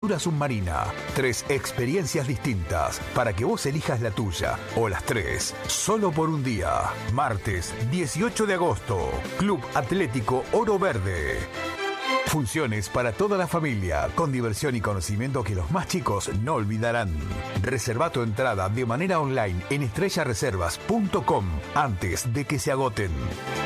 Submarina. 3 experiencias distintas para que vos elijas la tuya o las 3 solo por un día. Martes 18 de agosto, Club Atlético Oro Verde. Funciones para toda la familia, con diversión y conocimiento que los más chicos no olvidarán. Reserva tu entrada de manera online en estrellareservas.com antes de que se agoten.